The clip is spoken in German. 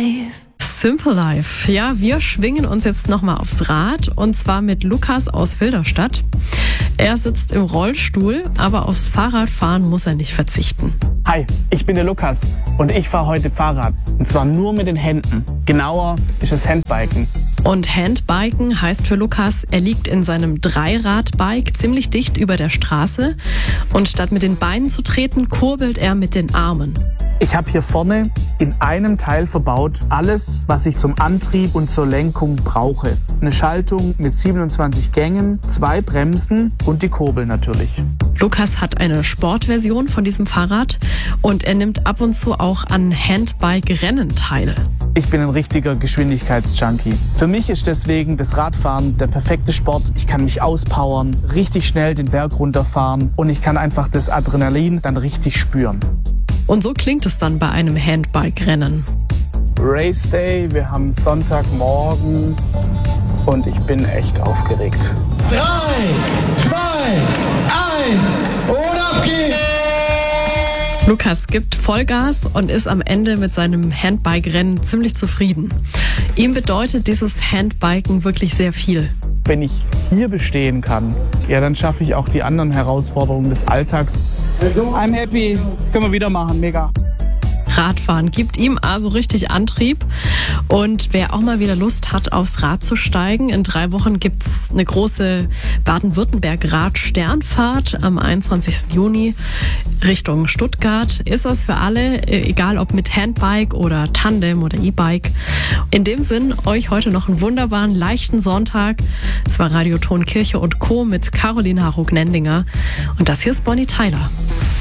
Simple Life. Ja, wir schwingen uns jetzt nochmal aufs Rad und zwar mit Lukas aus Filderstadt. Er sitzt im Rollstuhl, aber aufs Fahrradfahren muss er nicht verzichten. Hi, ich bin der Lukas und ich fahre heute Fahrrad. Und zwar nur mit den Händen. Genauer ist es Handbiken. Und Handbiken heißt für Lukas, er liegt in seinem Dreiradbike ziemlich dicht über der Straße und statt mit den Beinen zu treten, kurbelt er mit den Armen. Ich habe hier vorne in einem Teil verbaut alles, was ich zum Antrieb und zur Lenkung brauche. Eine Schaltung mit 27 Gängen, 2 Bremsen und die Kurbel natürlich. Lukas hat eine Sportversion von diesem Fahrrad und er nimmt ab und zu auch an Handbike-Rennen teil. Ich bin ein richtiger Geschwindigkeitsjunkie. Für mich ist deswegen das Radfahren der perfekte Sport. Ich kann mich auspowern, richtig schnell den Berg runterfahren und ich kann einfach das Adrenalin dann richtig spüren. Und so klingt es dann bei einem Handbike-Rennen. Race Day, wir haben Sonntagmorgen und ich bin echt aufgeregt. 3, 2, 1 und ab geht's! Lukas gibt Vollgas und ist am Ende mit seinem Handbike-Rennen ziemlich zufrieden. Ihm bedeutet dieses Handbiken wirklich sehr viel. Wenn ich hier bestehen kann, ja, dann schaffe ich auch die anderen Herausforderungen des Alltags. I'm happy, das können wir wieder machen, mega. Radfahren gibt ihm also richtig Antrieb. Und wer auch mal wieder Lust hat, aufs Rad zu steigen, in 3 Wochen gibt's eine große Baden-Württemberg-Rad-Sternfahrt am 21. Juni Richtung Stuttgart. Ist das für alle, egal ob mit Handbike oder Tandem oder E-Bike. In dem Sinn, euch heute noch einen wunderbaren, leichten Sonntag. Es war Radio Ton Kirche und Co. mit Caroline Harrog-Nendinger. Und das hier ist Bonnie Tyler.